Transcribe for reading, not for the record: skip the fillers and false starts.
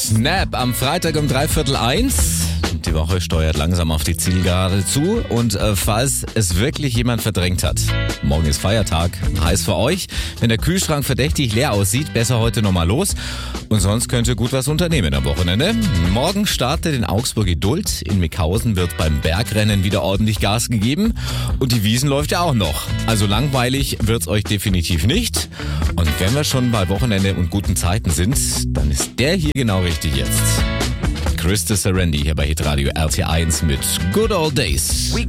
Snap am Freitag um 12:45. Die Woche steuert langsam auf die Zielgerade zu und falls es wirklich jemand verdrängt hat, morgen ist Feiertag, heißt für euch, wenn der Kühlschrank verdächtig leer aussieht, besser heute nochmal los und sonst könnt ihr gut was unternehmen am Wochenende. Morgen startet in Augsburg Idult, in Mickhausen wird beim Bergrennen wieder ordentlich Gas gegeben und die Wiesn läuft ja auch noch. Also langweilig wird's euch definitiv nicht und wenn wir schon bei Wochenende und guten Zeiten sind, dann ist der hier genau richtig jetzt. Krista Serendi hier bei Hitradio RT1 mit Good Old Days.